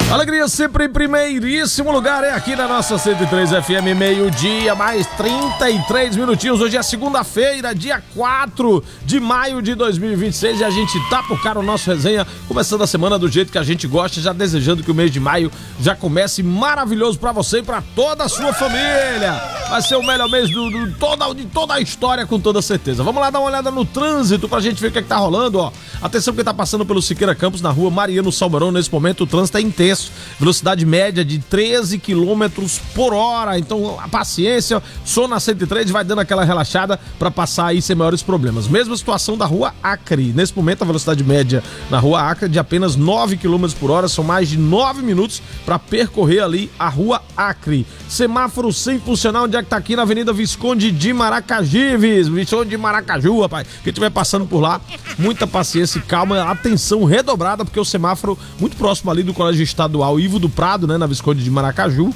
Alegria sempre em primeiríssimo lugar, é aqui na nossa 103 FM, meio-dia, mais 33 minutinhos. Hoje é segunda-feira, dia 4 de maio de 2026 e a gente tá por cá no nosso resenha, começando a semana do jeito que a gente gosta, já desejando que o mês de maio já comece maravilhoso pra você e pra toda a sua família. Vai ser o melhor mês de toda a história, com toda certeza. Vamos lá dar uma olhada no trânsito pra gente ver o que é que tá rolando, ó. Atenção que tá passando pelo Siqueira Campos, na rua Mariano Salmarão. Nesse momento o trânsito é intenso. Velocidade média de 13 km por hora. Então, a paciência, só na 103 vai dando aquela relaxada para passar aí sem maiores problemas. Mesma situação da rua Acre. Nesse momento, a velocidade média na rua Acre é de apenas 9 km por hora. São mais de 9 minutos para percorrer ali a rua Acre. Semáforo sem funcionar. Onde é que tá aqui? Na Avenida Visconde de Maracajives. Visconde de Maracaju, rapaz. Quem estiver passando por lá, muita paciência e calma. Atenção redobrada, porque o semáforo muito próximo ali do Colégio Estadual Ivo do Prado, né, na Visconde de Maracaju,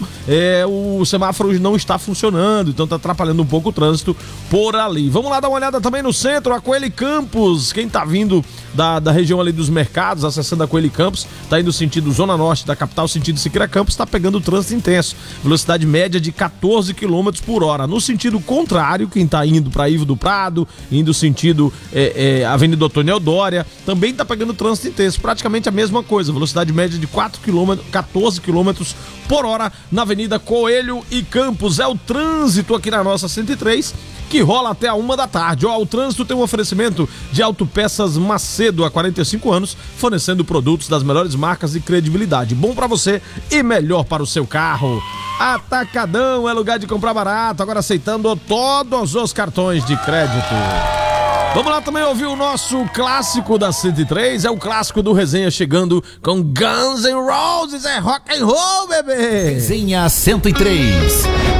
o semáforo não está funcionando, então tá atrapalhando um pouco o trânsito por ali. Vamos lá dar uma olhada também no centro, a Coelho Campos. Quem tá vindo da região ali dos mercados, acessando a Coelho Campos, tá indo sentido Zona Norte da capital, sentido Siqueira Campos, tá pegando o trânsito intenso. Velocidade média de 14 km por hora. No sentido contrário, quem tá indo para Ivo do Prado, indo sentido Avenida Otônio Eudória, também tá pegando trânsito intenso. Praticamente a mesma coisa. Velocidade média de 14 km por hora na Avenida Coelho e Campos. É o trânsito aqui na nossa 103, que rola até a 1 da tarde. Ó, o trânsito tem um oferecimento de Autopeças Macedo, há 45 anos, fornecendo produtos das melhores marcas e credibilidade. Bom pra você e melhor para o seu carro. Atacadão é lugar de comprar barato, agora aceitando todos os cartões de crédito. Vamos lá também ouvir o nosso clássico da 103, é o clássico do Resenha chegando com Guns N' Roses, é rock and roll, bebê! Resenha 103.